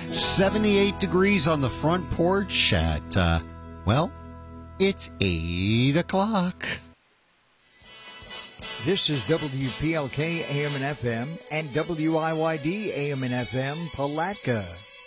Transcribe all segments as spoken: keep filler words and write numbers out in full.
seventy-eight degrees on the front porch at, uh, well, it's eight o'clock. This is W P L K A M and F M and W I Y D A M and F M Palatka.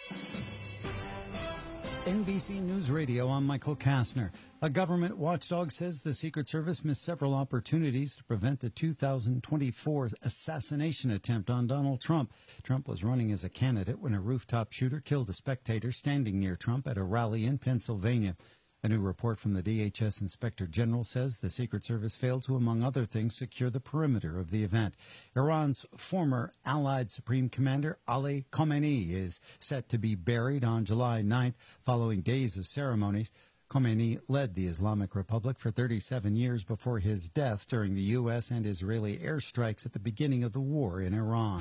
N B C News Radio, I'm Michael Kastner. A government watchdog says the Secret Service missed several opportunities to prevent the two thousand twenty-four assassination attempt on Donald Trump. Trump was running as a candidate when a rooftop shooter killed a spectator standing near Trump at a rally in Pennsylvania. A new report from the D H S Inspector General says the Secret Service failed to, among other things, secure the perimeter of the event. Iran's former Allied Supreme Commander Ali Khamenei is set to be buried on July ninth following days of ceremonies. Khamenei led the Islamic Republic for thirty-seven years before his death during the U S and Israeli airstrikes at the beginning of the war in Iran.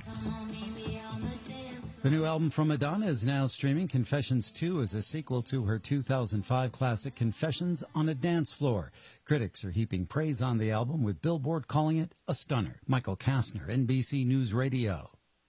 The new album from Madonna is now streaming. Confessions two is a sequel to her two thousand five classic Confessions on a Dance Floor. Critics are heaping praise on the album, with Billboard calling it a stunner. Michael Kastner, N B C News Radio.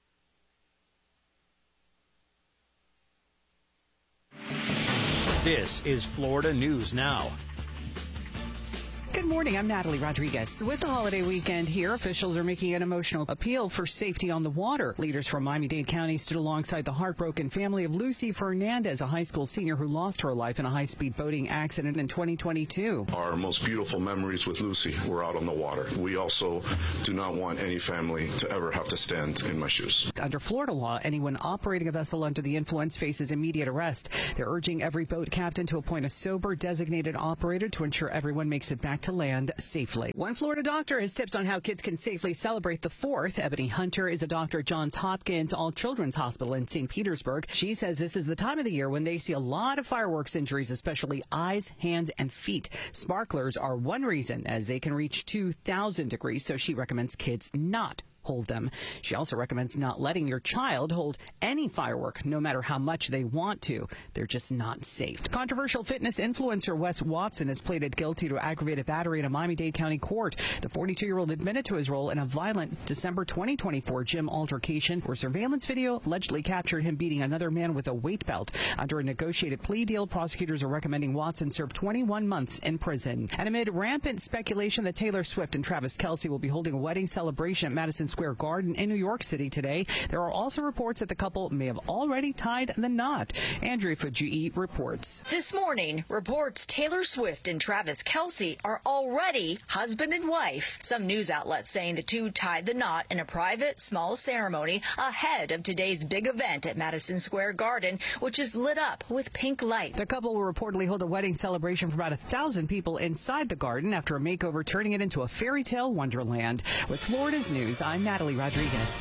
This is Florida News Now. Good morning. I'm Natalie Rodriguez. With the holiday weekend here, officials are making an emotional appeal for safety on the water. Leaders from Miami-Dade County stood alongside the heartbroken family of Lucy Fernandez, a high school senior who lost her life in a high-speed boating accident in twenty twenty-two. Our most beautiful memories with Lucy were out on the water. We also do not want any family to ever have to stand in my shoes. Under Florida law, anyone operating a vessel under the influence faces immediate arrest. They're urging every boat captain to appoint a sober designated operator to ensure everyone makes it back to land safely. One Florida doctor has tips on how kids can safely celebrate the fourth. Ebony Hunter is a doctor at Johns Hopkins All Children's Hospital in Saint Petersburg. She says this is the time of the year when they see a lot of fireworks injuries, especially eyes, hands, and feet. Sparklers are one reason, as they can reach two thousand degrees, so she recommends kids not hold them. She also recommends not letting your child hold any firework, no matter how much they want to. They're just not safe. Controversial fitness influencer Wes Watson has pleaded guilty to aggravated battery in a Miami-Dade County court. The forty-two-year-old admitted to his role in a violent December twenty twenty-four gym altercation where surveillance video allegedly captured him beating another man with a weight belt. Under a negotiated plea deal, prosecutors are recommending Watson serve twenty-one months in prison. And amid rampant speculation that Taylor Swift and Travis Kelce will be holding a wedding celebration at Madison Square Garden in New York City today, there are also reports that the couple may have already tied the knot. Andrea Fujii reports. This morning, reports Taylor Swift and Travis Kelce are already husband and wife. Some news outlets saying the two tied the knot in a private, small ceremony ahead of today's big event at Madison Square Garden, which is lit up with pink light. The couple will reportedly hold a wedding celebration for about a thousand people inside the garden after a makeover turning it into a fairy tale wonderland. With Florida's News, I'm Natalie Rodriguez.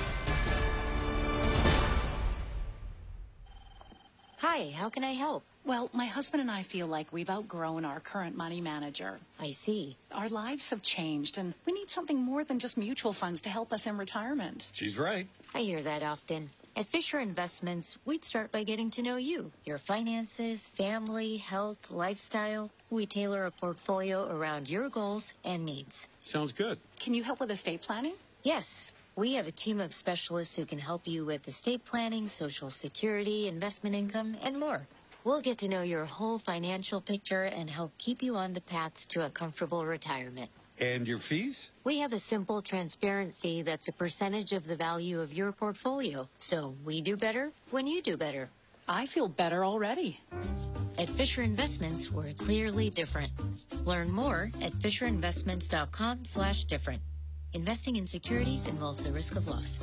Hi, how can I help? Well, my husband and I feel like we've outgrown our current money manager. I see. Our lives have changed, and we need something more than just mutual funds to help us in retirement. She's right. I hear that often. At Fisher Investments, we'd start by getting to know you, your finances, family, health, lifestyle. We tailor a portfolio around your goals and needs. Sounds good. Can you help with estate planning? Yes. We have a team of specialists who can help you with estate planning, Social Security, investment income, and more. We'll get to know your whole financial picture and help keep you on the path to a comfortable retirement. And your fees? We have a simple, transparent fee that's a percentage of the value of your portfolio. So we do better when you do better. I feel better already. At Fisher Investments, we're clearly different. Learn more at FisherInvestments.com slash different. Investing in securities involves the risk of loss.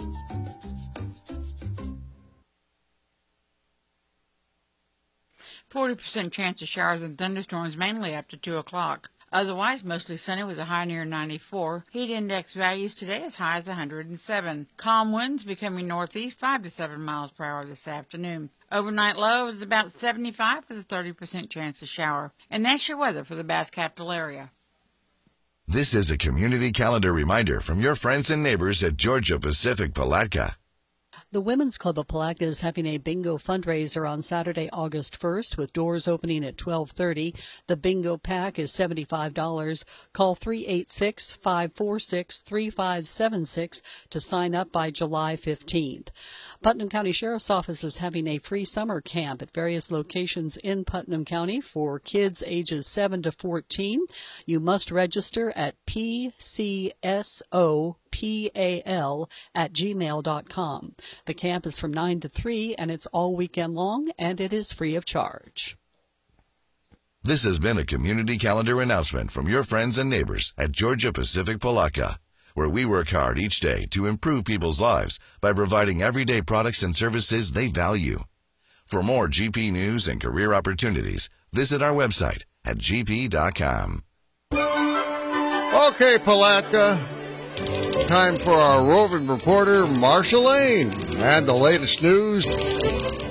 forty percent chance of showers and thunderstorms mainly after two o'clock. Otherwise, mostly sunny with a high near ninety-four. Heat index values today as high as one hundred seven. Calm winds becoming northeast five to seven miles per hour this afternoon. Overnight low is about seventy-five with a thirty percent chance of shower. And that's your weather for the Bass Capital area. This is a community calendar reminder from your friends and neighbors at Georgia Pacific Palatka. The Women's Club of Palatka is having a bingo fundraiser on Saturday, August first, with doors opening at twelve thirty. The bingo pack is seventy-five dollars. Call three eight six, five four six, three five seven six to sign up by July fifteenth. Putnam County Sheriff's Office is having a free summer camp at various locations in Putnam County for kids ages seven to fourteen. You must register at P C S O P A L at gmail dot com. The camp is from nine to three, and it's all weekend long, and it is free of charge. This has been a community calendar announcement from your friends and neighbors at Georgia Pacific Palatka, where we work hard each day to improve people's lives by providing everyday products and services they value. For more G P news and career opportunities, visit our website at g p dot com. Okay, Palatka. Time for our roving reporter, Marsha Lane, and the latest news